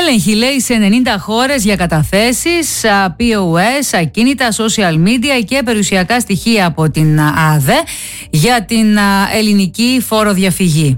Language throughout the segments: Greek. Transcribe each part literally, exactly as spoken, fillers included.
Έλεγχοι, λέει, σε ενενήντα χώρες για καταθέσεις, πι ο ες, ακίνητα, social media και περιουσιακά στοιχεία από την ΑΔΕ για την ελληνική φόροδιαφυγή.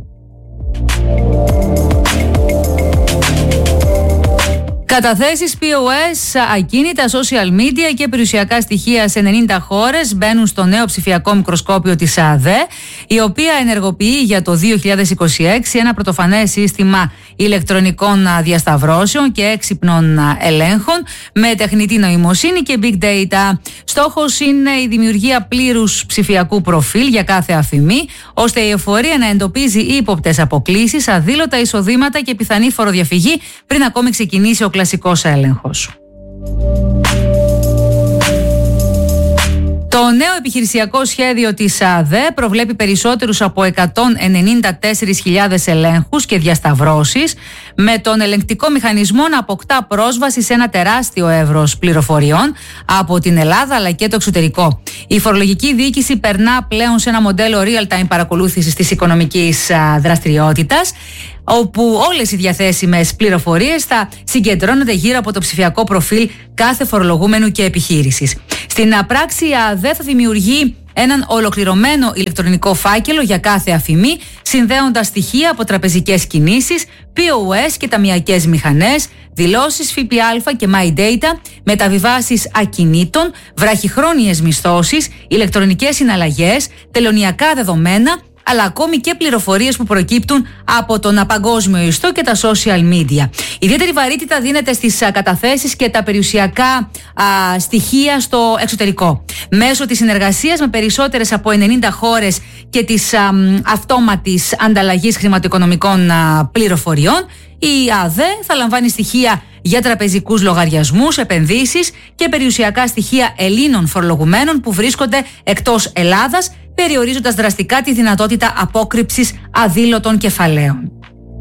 Καταθέσεις πι ο ες, ακίνητα, social media και περιουσιακά στοιχεία σε ενενήντα χώρες μπαίνουν στο νέο ψηφιακό μικροσκόπιο της ΑΔΕ, η οποία ενεργοποιεί για το δύο χιλιάδες είκοσι έξι ένα πρωτοφανές σύστημα ηλεκτρονικών διασταυρώσεων και έξυπνων ελέγχων με τεχνητή νοημοσύνη και big data. Στόχος είναι η δημιουργία πλήρους ψηφιακού προφίλ για κάθε αφημί, ώστε η εφορία να εντοπίζει ύποπτες αποκλίσεις, αδήλωτα εισοδήματα και πιθανή φοροδιαφυγή πριν ακόμη ξεκινήσει ο κλασικός έλεγχος. Το νέο επιχειρησιακό σχέδιο της ΑΔΕ προβλέπει περισσότερους από εκατόν ενενήντα τέσσερις χιλιάδες ελέγχους και διασταυρώσεις, με τον ελεγκτικό μηχανισμό να αποκτά πρόσβαση σε ένα τεράστιο εύρος πληροφοριών από την Ελλάδα αλλά και το εξωτερικό. Η φορολογική διοίκηση περνά πλέον σε ένα μοντέλο real-time παρακολούθησης της οικονομικής δραστηριότητας, όπου όλες οι διαθέσιμες πληροφορίες θα συγκεντρώνονται γύρω από το ψηφιακό προφίλ κάθε φορολογούμενου και επιχείρησης. Στην πράξη, η ΑΔΕ θα δημιουργεί έναν ολοκληρωμένο ηλεκτρονικό φάκελο για κάθε αφημί, συνδέοντας στοιχεία από τραπεζικές κινήσεις, πι ο ες και ταμειακές μηχανές, δηλώσεις ΦΠΑ και My Data, μεταβιβάσεις ακινήτων, βραχυχρόνιες μισθώσεις, ηλεκτρονικές συναλλαγές, τελωνειακά δεδομένα, αλλά ακόμη και πληροφορίες που προκύπτουν από τον παγκόσμιο ιστό και τα social media. Ιδιαίτερη βαρύτητα δίνεται στις καταθέσεις και τα περιουσιακά α, στοιχεία στο εξωτερικό. Μέσω της συνεργασίας με περισσότερες από ενενήντα χώρες και της α, αυτόματης ανταλλαγής χρηματοοικονομικών α, πληροφοριών, η ΑΔΕ θα λαμβάνει στοιχεία για τραπεζικούς λογαριασμούς, επενδύσεις και περιουσιακά στοιχεία Ελλήνων φορολογουμένων που βρίσκονται εκτός Ελλάδας, περιορίζοντας δραστικά τη δυνατότητα απόκρυψης αδήλωτων κεφαλαίων.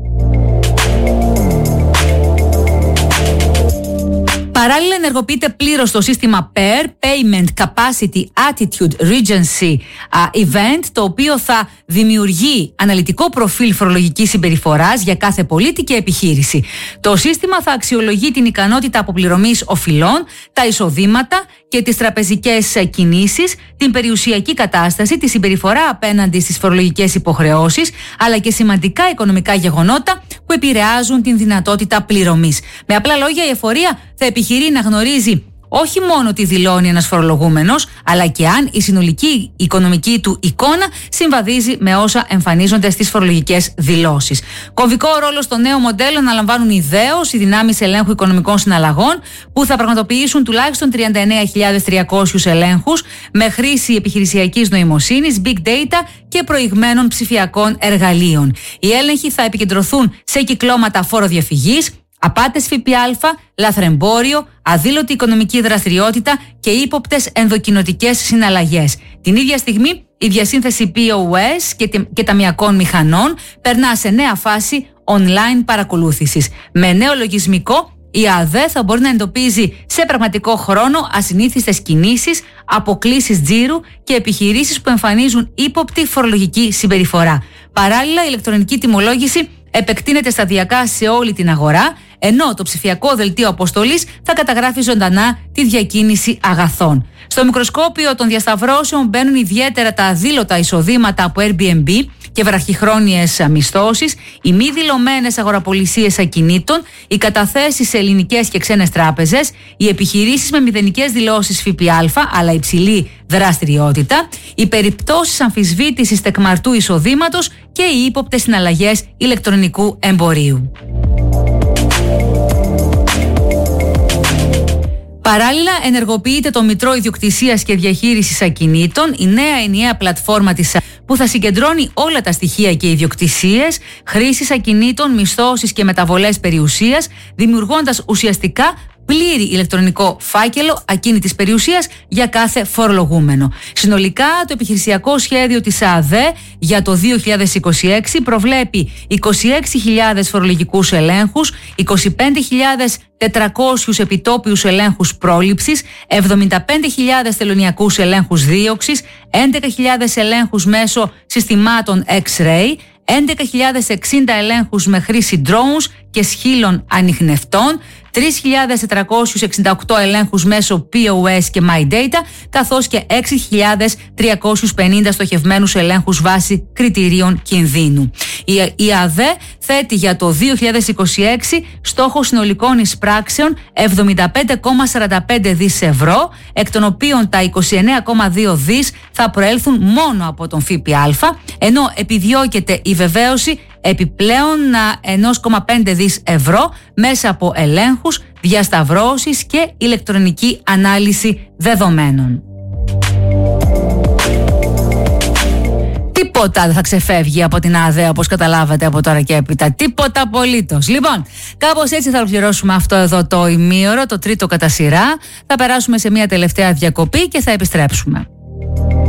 Παράλληλα, ενεργοποιείται πλήρως το σύστημα πι ι αρ, Payment Capacity Attitude Regency Event, το οποίο θα δημιουργεί αναλυτικό προφίλ φορολογικής συμπεριφοράς για κάθε πολίτη και επιχείρηση. Το σύστημα θα αξιολογεί την ικανότητα αποπληρωμής οφειλών, τα εισοδήματα και τις τραπεζικές κινήσεις, την περιουσιακή κατάσταση, τη συμπεριφορά απέναντι στις φορολογικές υποχρεώσεις, αλλά και σημαντικά οικονομικά γεγονότα που επηρεάζουν την δυνατότητα πληρωμής. Με απλά λόγια, η εφορία θα επιχειρεί να γνωρίζει όχι μόνο τι δηλώνει ένας φορολογούμενος, αλλά και αν η συνολική οικονομική του εικόνα συμβαδίζει με όσα εμφανίζονται στις φορολογικές δηλώσεις. Κομβικό ρόλο στο νέο μοντέλο να λαμβάνουν ιδέως οι δυνάμεις ελέγχου οικονομικών συναλλαγών, που θα πραγματοποιήσουν τουλάχιστον τριάντα εννέα χιλιάδες τριακόσιους ελέγχους με χρήση επιχειρησιακής νοημοσύνης, big data και προηγμένων ψηφιακών εργαλείων. Οι έλεγχοι θα επικεντρωθούν σε κυκλώματα φόροδιαφυγής, απάτες ΦΠΑ, λαθρεμπόριο, αδήλωτη οικονομική δραστηριότητα και ύποπτες ενδοκοινοτικές συναλλαγές. Την ίδια στιγμή, η διασύνθεση πι ο ες και, και ταμειακών μηχανών περνά σε νέα φάση online παρακολούθησης. Με νέο λογισμικό, η ΑΔΕ θα μπορεί να εντοπίζει σε πραγματικό χρόνο ασυνήθιστες κινήσεις, αποκλίσεις τζίρου και επιχειρήσεις που εμφανίζουν ύποπτη φορολογική συμπεριφορά. Παράλληλα, η ηλεκτρονική τιμολόγηση επεκτείνεται σταδιακά σε όλη την αγορά, ενώ το ψηφιακό δελτίο αποστολής θα καταγράφει ζωντανά τη διακίνηση αγαθών. Στο μικροσκόπιο των διασταυρώσεων μπαίνουν ιδιαίτερα τα αδήλωτα εισοδήματα από Airbnb και βραχυχρόνιες μισθώσεις, οι μη δηλωμένες αγοραπολισίες ακινήτων, οι καταθέσεις σε ελληνικές και ξένες τράπεζες, οι επιχειρήσεις με μηδενικές δηλώσεις ΦΠΑ αλλά υψηλή δραστηριότητα, οι περιπτώσεις αμφισβήτησης τεκμαρτού εισοδήματος και οι ύποπτες συναλλαγές ηλεκτρονικού εμπορίου. Παράλληλα, ενεργοποιείται το Μητρό Ιδιοκτησίας και Διαχείρισης Ακινήτων, η νέα ενιαία πλατφόρμα της που θα συγκεντρώνει όλα τα στοιχεία και ιδιοκτησίες, χρήσης ακινήτων, μισθώσεις και μεταβολές περιουσίας, δημιουργώντας ουσιαστικά πλήρη ηλεκτρονικό φάκελο ακίνητης περιουσίας για κάθε φορολογούμενο. Συνολικά, το επιχειρησιακό σχέδιο της ΑΔΕ για το δύο χιλιάδες είκοσι έξι προβλέπει είκοσι έξι χιλιάδες φορολογικούς ελέγχους, είκοσι πέντε χιλιάδες τετρακόσιους επιτόπιους ελέγχους πρόληψης, εβδομήντα πέντε χιλιάδες τελωνειακούς ελέγχους δίωξης, έντεκα χιλιάδες ελέγχους μέσω συστημάτων X-ray, έντεκα χιλιάδες εξήντα ελέγχους με χρήση drones και σκύλων ανιχνευτών, τρεις χιλιάδες τετρακόσιους εξήντα οκτώ ελέγχους μέσω πι ο ες και My Data, καθώς και έξι χιλιάδες τριακόσιους πενήντα στοχευμένους ελέγχους βάσει κριτηρίων κινδύνου. Η ΑΔΕ θέτει για το δύο χιλιάδες είκοσι έξι στόχο συνολικών εισπράξεων εβδομήντα πέντε κόμμα σαράντα πέντε δις ευρώ, εκ των οποίων τα είκοσι εννέα κόμμα δύο δις θα προέλθουν μόνο από τον ΦΠΑ, ενώ επιδιώκεται η βεβαίωση επιπλέον ένα κόμμα πέντε δις ευρώ μέσα από ελέγχους, διασταυρώσεις και ηλεκτρονική ανάλυση δεδομένων. Τίποτα δεν θα ξεφεύγει από την ΑΔΕ, όπως καταλάβατε από τώρα και έπειτα. Τίποτα απολύτως. Λοιπόν, κάπως έτσι θα ολοκληρώσουμε αυτό εδώ το ημίωρο, το τρίτο κατά σειρά. Θα περάσουμε σε μια τελευταία διακοπή και θα επιστρέψουμε.